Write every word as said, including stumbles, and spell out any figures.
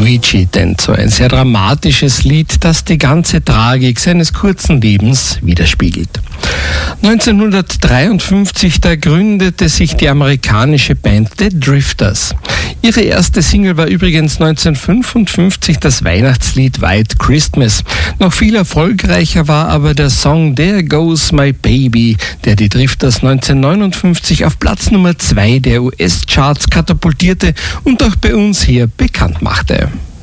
Luigi Tenzo, ein sehr dramatisches Lied, das die ganze Tragik seines kurzen Lebens widerspiegelt. neunzehnhundertdreiundfünfzig, da gründete sich die amerikanische Band The Drifters. Ihre erste Single war übrigens neunzehnhundertfünfundfünfzig das Weihnachtslied White Christmas. Noch viel erfolgreicher war aber der Song There Goes My Baby, der die Drifters neunzehnhundertneunundfünfzig auf Platz Nummer zwei der U S-Charts katapultierte und auch bei uns hier bekannt machte.